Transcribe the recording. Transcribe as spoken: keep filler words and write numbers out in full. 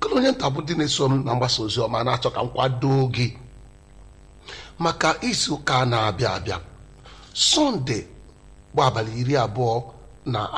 okele onye nta bụ dị na-eso m na mgbasa ozi ọma na-achọ ka m kwado gị maka izu ụka na-abịa abịa Sọnde bụ abalị iri abụọ na